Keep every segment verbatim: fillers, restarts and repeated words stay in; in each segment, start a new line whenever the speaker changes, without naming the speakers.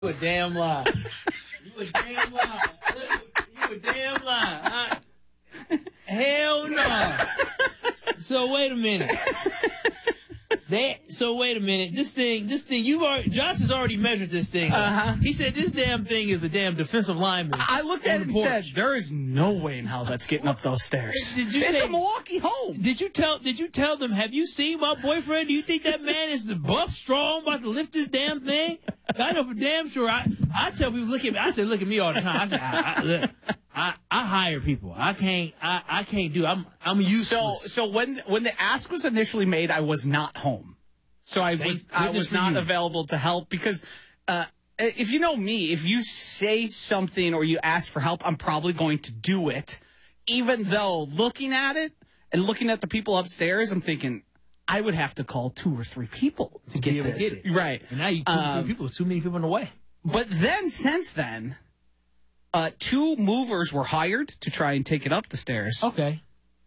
You a damn lie. You a damn lie. You a damn lie. I, hell no. So wait a minute. They, so wait a minute. This thing, this thing, you've already, Josh has already measured this thing.
Uh-huh.
He said this damn thing is a damn defensive lineman.
I looked at it and
porch.
said, there is no way in hell that's getting up those stairs.
Did you
it's
say,
a Milwaukee home.
Did you tell Did you tell them, have you seen my boyfriend? Do you think that man is the buff, strong, about to lift this damn thing? I know for damn sure. I, I tell people, look at me. I said, look at me all the time. I said, I, I, look, I, I hire people. I can't, I, I can't do, I'm, I'm useless.
So, so when, when the ask was initially made, I was not home. So I was I was not available to help because uh, if you know me, if you say something or you ask for help, I'm probably going to do it. Even though looking at it and looking at the people upstairs, I'm thinking I would have to call two or three people to, to get this.
Get it.
Right.
And now you two um, three people, too many people in the way.
But then since then, uh, two movers were hired to try and take it up the stairs.
Okay.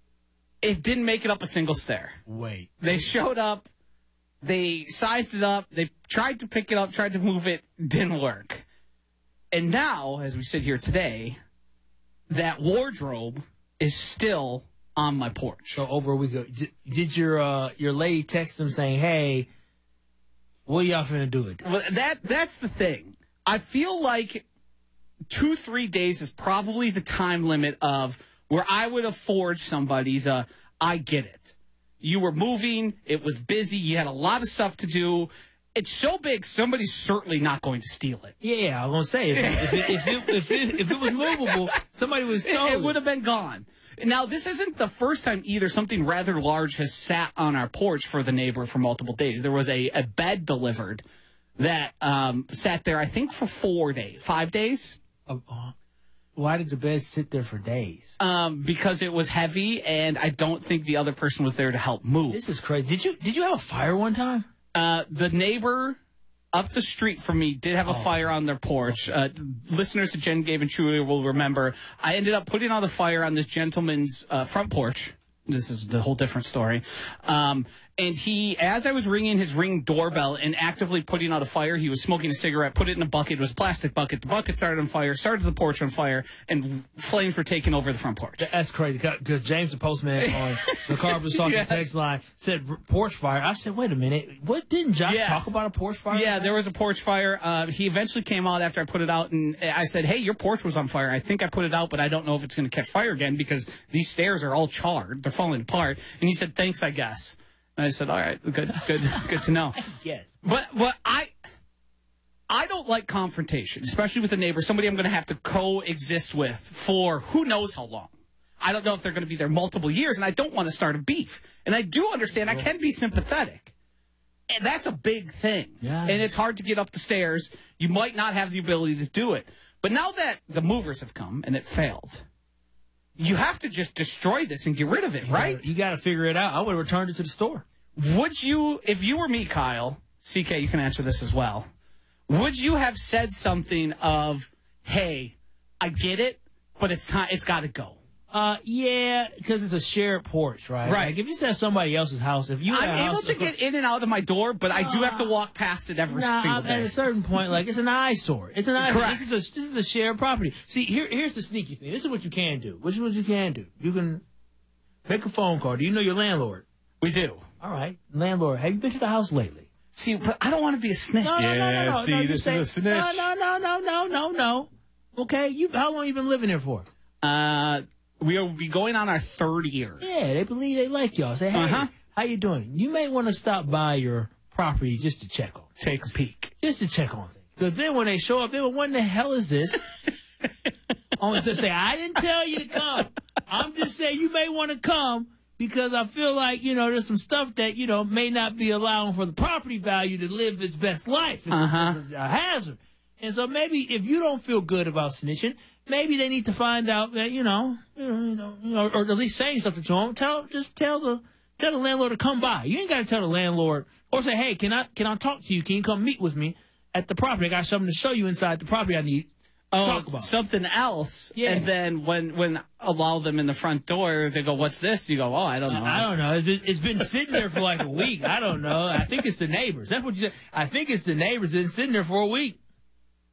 It didn't make it up a single stair.
Wait.
They showed up. They sized it up. They tried to pick it up, tried to move it, didn't work. And now, as we sit here today, that wardrobe is still on my porch.
So over a week ago, did, did your uh, your lady text them saying, "Hey, what are y'all finna do it?"
Well, that that's the thing. I feel like two, three days is probably the time limit of where I would afford somebody the I get it. You were moving. It was busy. You had a lot of stuff to do. It's so big, somebody's certainly not going to steal it.
Yeah, I was going to say, if it, if, it, if, it, if, it, if it was movable, somebody would steal it.
It would have been gone. Now, this isn't the first time either something rather large has sat on our porch for the neighbor for multiple days. There was a, a bed delivered that um, sat there, I think, for four days, five days.
Uh, uh, why did the bed sit there for days?
Um, because it was heavy, and I don't think the other person was there to help move.
This is crazy. Did you did you have a fire one time?
Uh, the neighbor up the street from me did have a oh. fire on their porch. Uh, listeners to Jen, Gabe, and Truly will remember, I ended up putting out a fire on this gentleman's uh, front porch. This is the whole different story. Um, and he, as I was ringing his Ring doorbell and actively putting out a fire, he was smoking a cigarette, put it in a bucket. It was a plastic bucket. The bucket started on fire, started the porch on fire, and flames were taking over the front porch.
That's crazy. Because James, the postman on the Carpenter Talking yes. text line, said porch fire. I said, wait a minute. What didn't Josh yes. talk about a porch fire?
Yeah, there was a porch fire. Uh, he eventually came out after I put it out, and I said, hey, your porch was on fire. I think I put it out, but I don't know if it's going to catch fire again because these stairs are all charred. They're falling apart. And he said, thanks, I guess. And I said, all right, good, good, good to know.
Yes.
But, but I, I don't like confrontation, especially with a neighbor, somebody I'm going to have to coexist with for who knows how long. I don't know if they're going to be there multiple years, and I don't want to start a beef. And I do understand I can be sympathetic. And that's a big thing.
Yeah.
And it's hard to get up the stairs. You might not have the ability to do it. But now that the movers have come and it failed, you have to just destroy this and get rid of it,
you
right?
Gotta, you got to figure it out. I would have returned it to the store.
Would you, if you were me, Kyle, C K, you can answer this as well, would you have said something of, hey, I get it, but it's time, it's got to go?
Uh, yeah, because it's a shared porch, right?
Right.
Like if it's at somebody else's house, if you
I'm
have a
able
house,
to get in and out of my door, but I do have to walk past it every
nah,
single day.
At a certain point, like it's an eyesore. It's an eyesore.
Correct.
This is a this is a shared property. See, here here's the sneaky thing. This is what you can do. Which is what you can do. You can make a phone call. Do you know your landlord?
We do.
All right, landlord. Have you been to the house lately?
See, but I don't want to be a snitch.
No, no,
yeah,
no, no, no.
see,
no,
this
say,
is a snitch.
No, no, no, no, no, no, no. Okay, you. How long you been living here for?
Uh. We will be going on our third year.
Yeah, they believe they like y'all. Say, hey,
uh-huh.
how you doing? You may want to stop by your property just to check on things.
Take a peek.
Just to check on things. Because then when they show up, they go, what the hell is this? Only to say, I didn't tell you to come. I'm just saying you may want to come because I feel like, you know, there's some stuff that, you know, may not be allowing for the property value to live its best life. It's,
uh-huh.
it's a hazard. And so maybe if you don't feel good about snitching, maybe they need to find out that, you know, you know, you know, you know or, or at least saying something to them. Tell, just tell the, tell the landlord to come by. You ain't got to tell the landlord or say, hey, can I, can I talk to you? Can you come meet with me at the property? I got something to show you inside the property I need to
oh,
talk about.
Something else.
Yeah.
And then when, when allow them in the front door, they go, what's this? You go, oh, I don't know.
I, I don't know. It's been, it's been sitting there for like a week. I don't know. I think it's the neighbors. That's what you said. I think it's the neighbors. It's been sitting there for a week.